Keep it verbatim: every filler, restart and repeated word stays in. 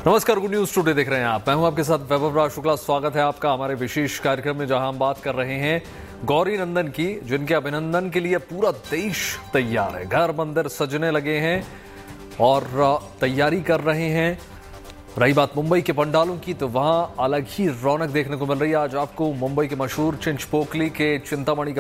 नमस्कार, good news today देख रहे हैं आप। मैं हूं आपके साथ वैभव राज शुक्ला। स्वागत है आपका हमारे विशेष कार्यक्रम में, जहां हम बात कर रहे हैं गौरी नंदन की, जिनके अभिनंदन के लिए पूरा देश तैयार है। घर मंदिर सजने लगे हैं और तैयारी कर रहे हैं। रही बात मुंबई के पंडालों की, तो वहां अलग ही रौनक देखने को मिल रही है। आज आपको मुंबई के मशहूर चिंचपोकली के चिंतामणि